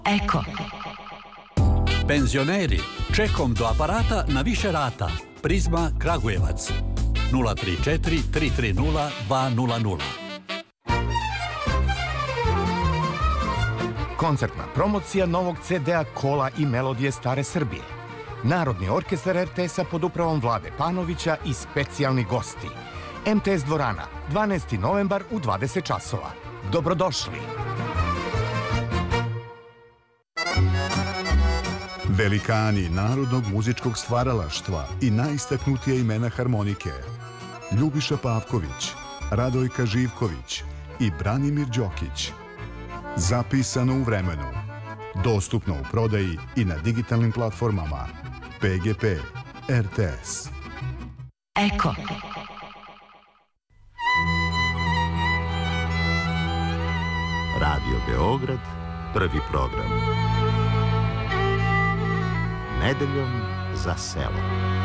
Eko. Penzioneri, čekom do aparata na više rata. Prizma Kragujevac. 034 330 200. Koncertna promocija novog CD-a Kola i melodije Stare Srbije. Narodni orkestar RTS-a pod upravom Vlade Panovića i specijalni gosti. MTS dvorana, 12. novembar u 20 časova. Dobrodošli! Velikani narodnog muzičkog stvaralaštva i najistaknutija imena harmonike. Ljubiša Pavković, Radojka Živković i Branimir Đokić. Zapisano u vremenu. Dostupno u prodaji i na digitalnim platformama. PGP RTS. Eko. Radio Beograd, prvi program. Nedeljom za selo.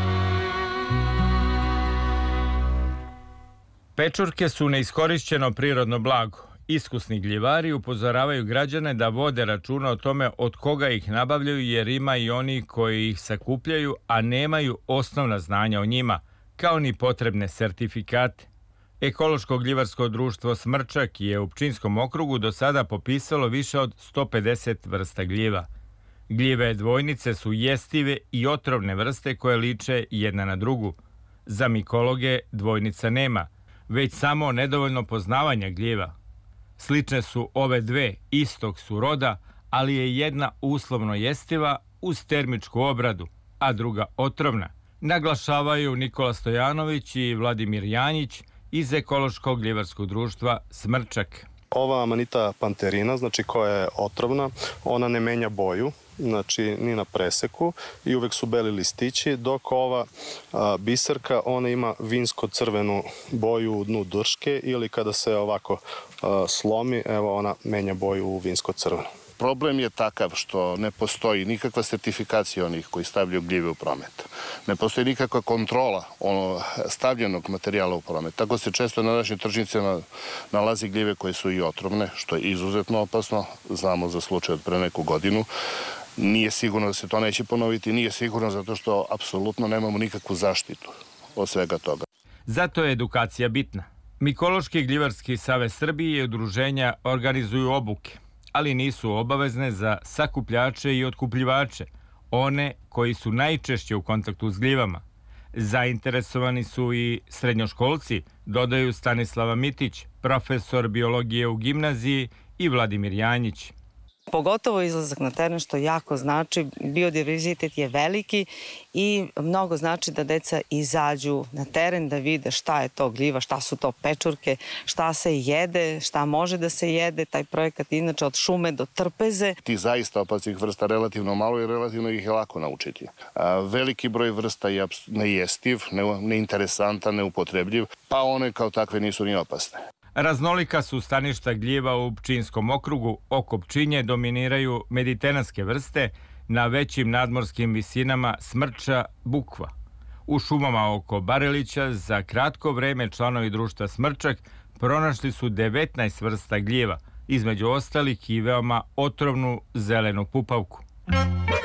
Pečurke su neiskorišćeno prirodno blago. Iskusni gljivari upozoravaju građane da vode računa o tome od koga ih nabavljaju, jer ima i oni koji ih sakupljaju, a nemaju osnovna znanja o njima, kao ni potrebne sertifikate. Ekološko gljivarsko društvo Smrčak je u Pčinjskom okrugu do sada popisalo više od 150 vrsta gljiva. Gljive dvojnice su jestive i otrovne vrste koje liče jedna na drugu. Za mikologe dvojnica nema, već samo nedovoljno poznavanja gljiva. Slične su ove dve, istog su roda, ali je jedna uslovno jestiva uz termičku obradu, a druga otrovna, naglašavaju Nikola Stojanović i Vladimir Janjić iz Ekološkog gljivarskog društva Smrčak. Ova Amanita panterina, znači koja je otrovna, ona ne menja boju, znači ni na preseku i uvek su beli listići, dok ova biserka, ona ima vinsko-crvenu boju u dnu drške ili kada se ovako slomi, evo ona menja boju u vinsko-crvenu. Problem je takav što ne postoji nikakva sertifikacija onih koji stavljaju gljive u promet. Ne postoji nikakva kontrola stavljenog materijala u promet. Tako se često na našoj tržnici nalazi gljive koje su i otrovne, što je izuzetno opasno. Znamo za slučaj od pre neku godinu. Nije sigurno da se to neće ponoviti, nije sigurno zato što apsolutno nemamo nikakvu zaštitu od svega toga. Zato je edukacija bitna. Mikološki gljivarski savez Srbije i udruženja organizuju obuke, ali nisu obavezne za sakupljače i otkupljivače, one koji su najčešće u kontaktu s gljivama. Zainteresovani su i srednjoškolci, dodaju Stanislava Mitić, profesor biologije u gimnaziji, i Vladimir Janjić. Pogotovo izlazak na teren, što jako znači, biodiverzitet je veliki i mnogo znači da deca izađu na teren, da vide šta je to gljiva, šta su to pečurke, šta se jede, šta može da se jede. Taj projekat inače od šume do trpeze. Ti zaista opasnih vrsta relativno malo i relativno ih je lako naučiti. Veliki broj vrsta je nejestiv, neinteresantan, neupotrebljiv, pa one kao takve nisu ni opasne. Raznolika su staništa gljiva u Pčinjskom okrugu. Oko Pčinje dominiraju mediteranske vrste, na većim nadmorskim visinama Smrča, Bukva. U šumama oko Barelića za kratko vreme članovi društva Smrčak pronašli su 19 vrsta gljiva, između ostalih i veoma otrovnu zelenu pupavku.